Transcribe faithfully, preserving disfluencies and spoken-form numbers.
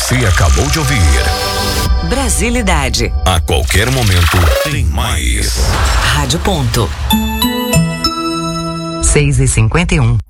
Você acabou de ouvir Brasilidade. A qualquer momento tem mais. Rádio Ponto. seis e cinquenta e um.